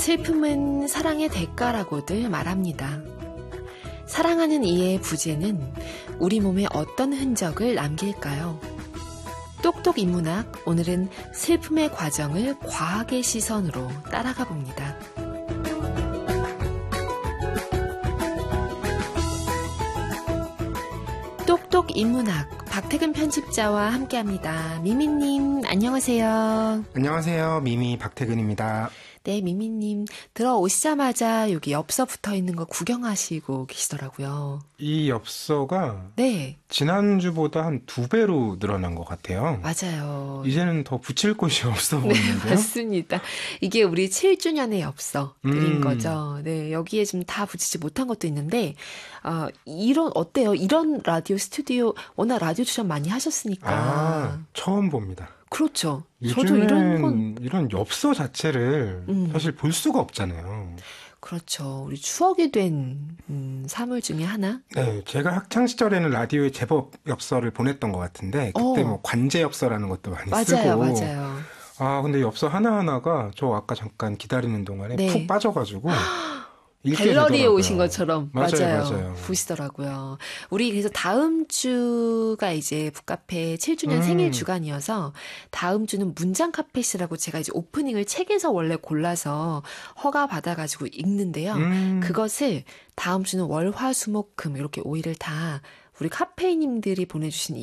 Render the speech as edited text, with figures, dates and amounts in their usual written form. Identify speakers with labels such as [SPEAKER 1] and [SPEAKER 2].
[SPEAKER 1] 슬픔은 사랑의 대가라고들 말합니다. 사랑하는 이의 부재는 우리 몸에 어떤 흔적을 남길까요? 똑똑 인문학, 오늘은 슬픔의 과정을 과학의 시선으로 따라가 봅니다. 똑똑 인문학, 박태근 편집자와 함께합니다. 미미님, 안녕하세요.
[SPEAKER 2] 안녕하세요. 미미 박태근입니다.
[SPEAKER 1] 네, 미미님 들어오시자마자 여기 엽서 붙어있는 거 구경하시고 계시더라고요.
[SPEAKER 2] 이 엽서가
[SPEAKER 1] 네,
[SPEAKER 2] 지난주보다 한 2배로 늘어난 것 같아요.
[SPEAKER 1] 맞아요.
[SPEAKER 2] 이제는 더 붙일 곳이 없어 보이는데요.
[SPEAKER 1] 맞습니다. 이게 우리 7주년의 엽서들인
[SPEAKER 2] 음.
[SPEAKER 1] 거죠. 네, 여기에 좀 다 붙이지 못한 것도 있는데, 어때요? 이런 라디오 스튜디오, 워낙 라디오 출연 많이 하셨으니까.
[SPEAKER 2] 처음 봅니다.
[SPEAKER 1] 그렇죠. 저도
[SPEAKER 2] 이런 엽서 자체를 사실 볼 수가 없잖아요.
[SPEAKER 1] 그렇죠. 우리 추억이 된 사물 중에 하나.
[SPEAKER 2] 네, 제가 학창 시절에는 라디오에 제법 엽서를 보냈던 것 같은데 그때 뭐 관제 엽서라는 것도 많이 쓰고.
[SPEAKER 1] 맞아요.
[SPEAKER 2] 근데 엽서 하나하나가 저 아까 잠깐 기다리는 동안에
[SPEAKER 1] 네.
[SPEAKER 2] 푹 빠져가지고 읽게
[SPEAKER 1] 갤러리에
[SPEAKER 2] 되더라고요.
[SPEAKER 1] 오신 것처럼
[SPEAKER 2] 맞아요.
[SPEAKER 1] 보시더라고요. 우리 그래서 다음 주가 이제 북카페 7주년 생일 주간이어서 다음 주는 문장 카펫이라고 제가 이제 오프닝을 책에서 원래 골라서 허가 받아가지고 읽는데요. 그것을 다음 주는 월, 화, 수, 목, 금 이렇게 5일을 다 우리 카페인님들이 보내주신